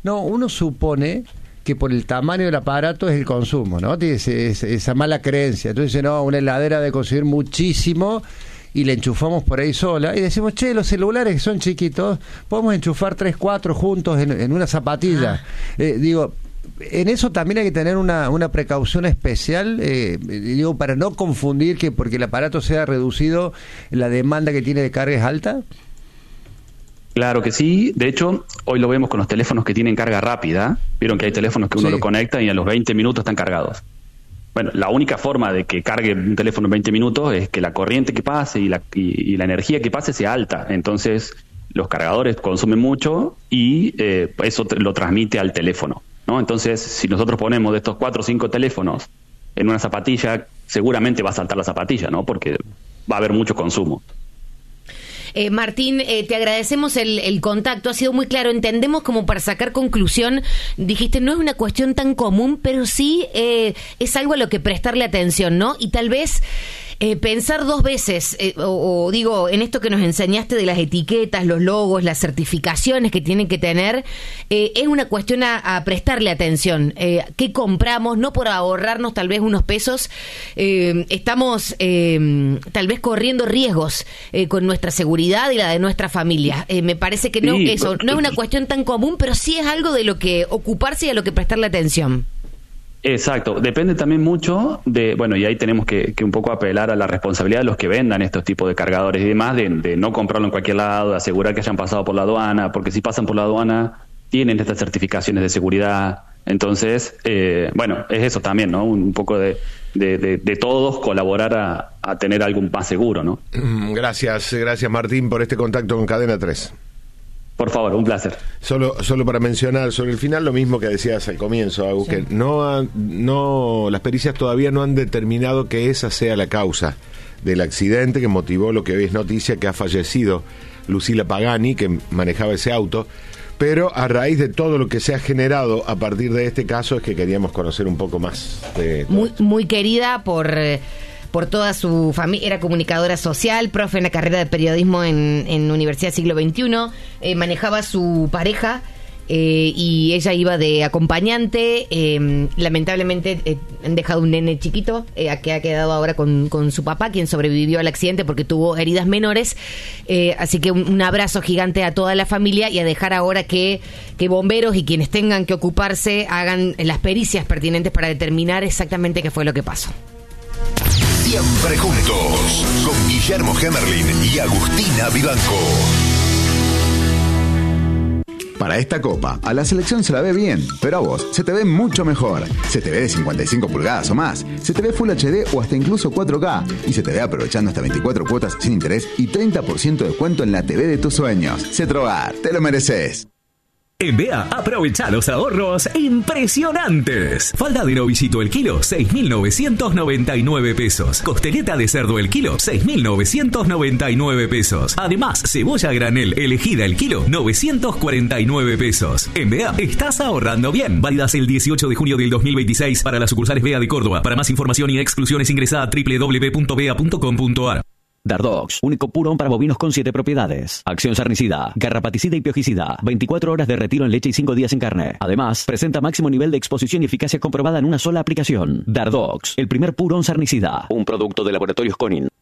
No, uno supone que por el tamaño del aparato es el consumo, ¿no? Tiene esa mala creencia. Entonces, no, una heladera debe consumir muchísimo y la enchufamos por ahí sola y decimos, che, los celulares que son chiquitos, podemos enchufar 3, 4 juntos en una zapatilla. Digo, en eso también hay que tener una precaución especial, digo, para no confundir que porque el aparato sea reducido, la demanda que tiene de carga es alta. Claro que sí. De hecho, hoy lo vemos con los teléfonos que tienen carga rápida. Vieron que hay teléfonos que uno lo conecta y a los 20 minutos están cargados. Bueno, la única forma de que cargue un teléfono en 20 minutos es que la corriente que pase y la energía que pase sea alta. Entonces, los cargadores consumen mucho y eso lo transmite al teléfono, ¿no? Entonces, si nosotros ponemos de estos 4 o 5 teléfonos en una zapatilla, seguramente va a saltar la zapatilla, ¿no? Porque va a haber mucho consumo. Martín, te agradecemos el contacto, ha sido muy claro, entendemos como para sacar conclusión, dijiste, no es una cuestión tan común, pero sí es algo a lo que prestarle atención, ¿no? Y tal vez pensar 2 veces, o digo, en esto que nos enseñaste de las etiquetas, los logos, las certificaciones que tienen que tener, es una cuestión a prestarle atención. ¿Qué compramos? No por ahorrarnos tal vez unos pesos, estamos tal vez corriendo riesgos con nuestra seguridad y la de nuestra familia. Me parece que no, eso no es una cuestión tan común, pero sí es algo de lo que ocuparse y a lo que prestarle atención. Exacto, depende también mucho de, bueno, y ahí tenemos que un poco apelar a la responsabilidad de los que vendan estos tipos de cargadores y demás, de no comprarlo en cualquier lado, de asegurar que hayan pasado por la aduana, porque si pasan por la aduana tienen estas certificaciones de seguridad. Entonces, bueno, es eso también, ¿no? Un poco de todos colaborar a tener algo más seguro, ¿no? Gracias Martín por este contacto con Cadena 3. Por favor, un placer. Solo para mencionar sobre el final lo mismo que decías al comienzo, Agus, que no las pericias todavía no han determinado que esa sea la causa del accidente que motivó lo que hoy es noticia, que ha fallecido Lucila Pagani, que manejaba ese auto. Pero a raíz de todo lo que se ha generado a partir de este caso es que queríamos conocer un poco más de muy querida por toda su familia, era comunicadora social, profe en la carrera de periodismo en Universidad Siglo XXI, manejaba a su pareja y ella iba de acompañante, lamentablemente han dejado un nene chiquito que ha quedado ahora con su papá, quien sobrevivió al accidente porque tuvo heridas menores, así que un abrazo gigante a toda la familia y a dejar ahora que bomberos y quienes tengan que ocuparse hagan las pericias pertinentes para determinar exactamente qué fue lo que pasó. Siempre juntos, con Guillermo Gemerlin y Agustina Vivanco. Para esta copa, a la selección se la ve bien, pero a vos se te ve mucho mejor. Se te ve de 55 pulgadas o más, se te ve Full HD o hasta incluso 4K, y se te ve aprovechando hasta 24 cuotas sin interés y 30% de descuento en la TV de tus sueños. Cetrogar, te lo mereces. En BEA, aprovecha los ahorros impresionantes. Falda de novillito el kilo, 6.999 pesos. Costeleta de cerdo el kilo, 6.999 pesos. Además, cebolla granel elegida el kilo, 949 pesos. En BEA, estás ahorrando bien. Válidas el 18 de junio del 2026 para las sucursales BEA de Córdoba. Para más información y exclusiones ingresa a www.bea.com.ar. Dardox, único purón para bovinos con 7 propiedades. Acción sarnicida, garrapaticida y piojicida. 24 horas de retiro en leche y 5 días en carne. Además, presenta máximo nivel de exposición y eficacia comprobada en una sola aplicación. Dardox, el primer purón sarnicida. Un producto de Laboratorios Conin.